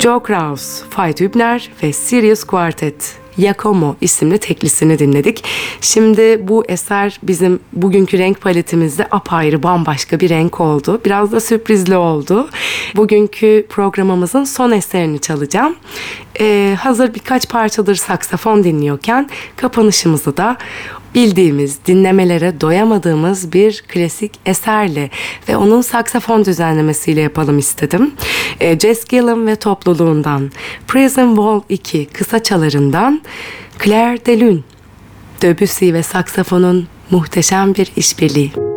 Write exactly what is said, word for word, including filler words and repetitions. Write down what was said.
Joe Kraus, Veit Hübner ve Sirius Quartet, Giacomo isimli teklisini dinledik. Şimdi bu eser bizim bugünkü renk paletimizde apayrı bambaşka bir renk oldu. Biraz da sürprizli oldu. Bugünkü programımızın son eserini çalacağım. Ee, hazır birkaç parçadır saksafon dinliyorken kapanışımızı da bildiğimiz, dinlemelere doyamadığımız bir klasik eserle ve onun saksafon düzenlemesiyle yapalım istedim. E, Jess Gillum ve topluluğundan, Prison Wall iki kısaçalarından Clair de Lune, Debussy ve saksafonun muhteşem bir işbirliği.